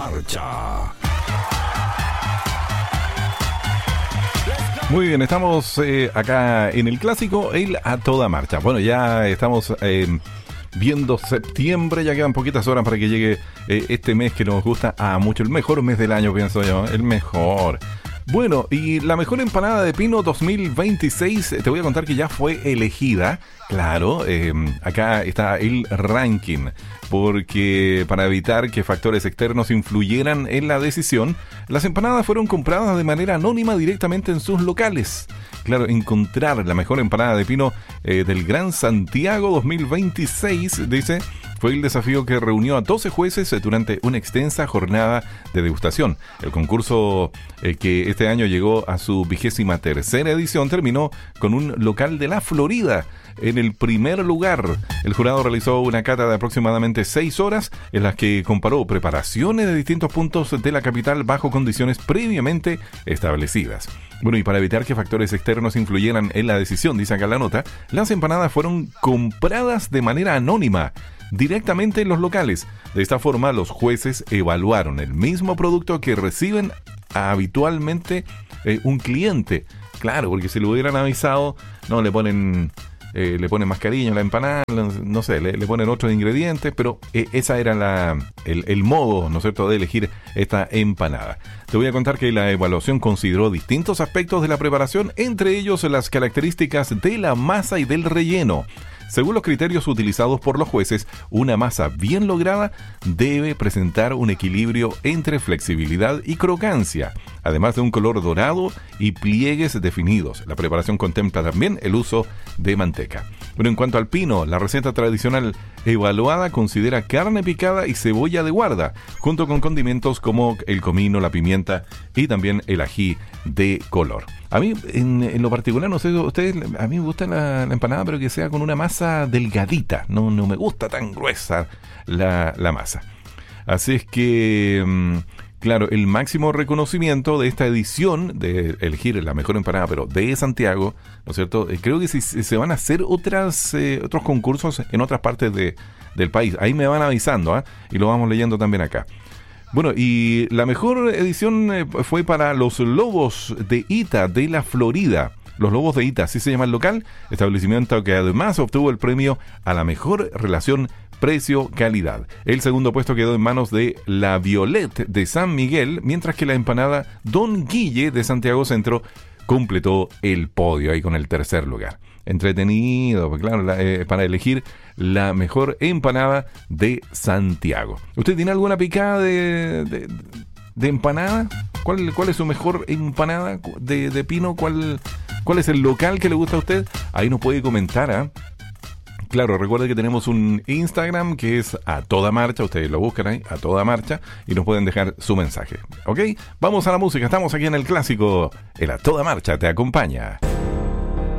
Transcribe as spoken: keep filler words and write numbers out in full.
marcha. Muy bien, estamos eh, acá en el clásico, el A Toda Marcha. Bueno, ya estamos eh, viendo septiembre, ya quedan poquitas horas para que llegue eh, este mes que nos gusta a mucho, el mejor mes del año, pienso yo, el mejor. Bueno, y la mejor empanada de pino dos mil veintiséis, te voy a contar que ya fue elegida. Claro, eh, acá está el ranking, porque para evitar que factores externos influyeran en la decisión, las empanadas fueron compradas de manera anónima directamente en sus locales. Claro, encontrar la mejor empanada de pino eh, del Gran Santiago dos mil veintiséis, dice, fue el desafío que reunió a doce jueces durante una extensa jornada de degustación. El concurso, eh, que este año llegó a su vigésima tercera edición, terminó con un local de la Florida en el primer lugar. El jurado realizó una cata de aproximadamente seis horas en las que comparó preparaciones de distintos puntos de la capital bajo condiciones previamente establecidas. Bueno, y para evitar que factores externos influyeran en la decisión, dice acá la nota, las empanadas fueron compradas de manera anónima directamente en los locales. De esta forma, los jueces evaluaron el mismo producto que reciben habitualmente eh, un cliente. Claro, porque si lo hubieran avisado, no le ponen... Eh, le ponen más cariño a la empanada, no sé, le, le ponen otros ingredientes, pero eh, esa era la, el, el modo, ¿no es cierto?, de elegir esta empanada. Te voy a contar que la evaluación consideró distintos aspectos de la preparación, entre ellos las características de la masa y del relleno. Según los criterios utilizados por los jueces, una masa bien lograda debe presentar un equilibrio entre flexibilidad y crocancia, además de un color dorado y pliegues definidos. La preparación contempla también el uso de manteca. Bueno, en cuanto al pino, la receta tradicional evaluada considera carne picada y cebolla de guarda, junto con condimentos como el comino, la pimienta y también el ají de color. A mí, en, en lo particular, no sé, ustedes, a mí me gusta la, la empanada, pero que sea con una masa delgadita. No, no me gusta tan gruesa la, la masa. Así es que, mmm, claro, el máximo reconocimiento de esta edición de elegir la mejor empanada, pero de Santiago, ¿no es cierto? Eh, creo que si, si se van a hacer otras eh, otros concursos en otras partes de, del país, ahí me van avisando, ¿eh? Y lo vamos leyendo también acá. Bueno, y la mejor edición eh, fue para los Lobos de Ita de la Florida. Los Lobos de Ita, así se llama el local, establecimiento que además obtuvo el premio a la mejor relación precio-calidad. El segundo puesto quedó en manos de la Violet de San Miguel, mientras que la empanada Don Guille de Santiago Centro completó el podio ahí con el tercer lugar. Entretenido, pues claro, la, eh, para elegir la mejor empanada de Santiago. ¿Usted tiene alguna picada de, de, de empanada? ¿Cuál, ¿Cuál es su mejor empanada de, de pino? ¿Cuál, ¿Cuál es el local que le gusta a usted? Ahí nos puede comentar, ¿eh? Claro, recuerden que tenemos un Instagram que es A Toda Marcha, ustedes lo buscan ahí, A Toda Marcha, y nos pueden dejar su mensaje, ¿ok? Vamos a la música, estamos aquí en el clásico, el A Toda Marcha te acompaña.